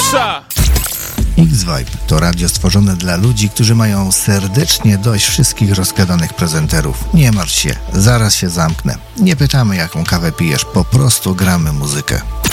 Rusza! X-Vibe to radio stworzone dla ludzi, którzy mają serdecznie dość wszystkich rozgadanych prezenterów. Nie martw się, zaraz się zamknę. Nie pytamy, jaką kawę pijesz, po prostu gramy muzykę.